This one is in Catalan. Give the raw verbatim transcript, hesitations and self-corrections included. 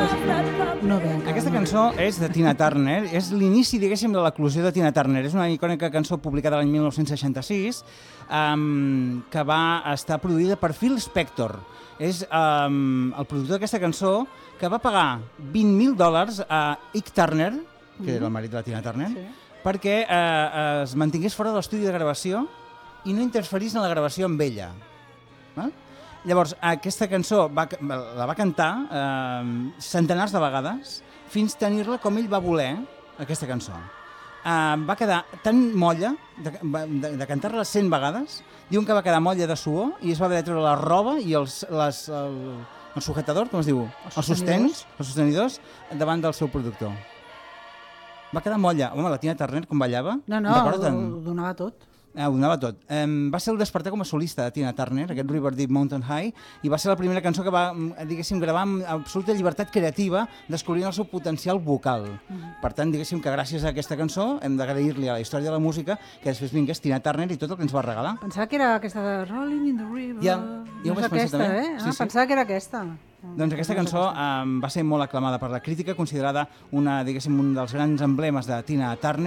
No ve encara. Aquesta cançó és de Tina Turner, és l'inici, diguéssim, de l'eclosió de Tina Turner. És una icònica cançó publicada l'any mil nou-cents seixanta-sis um, que va estar produïda per Phil Spector. És um, el productor d'aquesta cançó que va pagar vint mil dòlars a Ike Turner, que mm. era el marit de la Tina Turner, sí. perquè uh, es mantingués fora de l'estudi de gravació i no interferís en la gravació amb ella. Eh? Llavors, aquesta cançó va, la va cantar eh, centenars de vegades fins tenir-la com ell va voler, aquesta cançó. Eh, va quedar tan molla de, de, de cantar-la cent vegades, diuen que va quedar molla de suor i es va haver de treure la roba i els, les, el, el sujetador, com es diu? Els, els sostens, els sostenidors, davant del seu productor. Va quedar molla. Home, la Tina Turner, com ballava... No, no, ho donava tot. Ah, ho donava tot. Um, va ser el despertar com a solista de Tina Turner, aquest River Deep Mountain High, i va ser la primera cançó que va, diguéssim, gravar amb absoluta llibertat creativa, descobrint el seu potencial vocal. Mm. Per tant, diguéssim que gràcies a aquesta cançó hem d'agrair-li a la història de la música que després vingués Tina Turner i tot el que ens va regalar. Pensava que era aquesta de Rolling in the River. Ja, ja ho vaig pensar també. Eh? Ah, sí, sí. Pensava que era aquesta. Doncs aquesta cançó um, va ser molt aclamada per la crítica, considerada una, diguéssim, un dels grans emblemes de Tina Turner.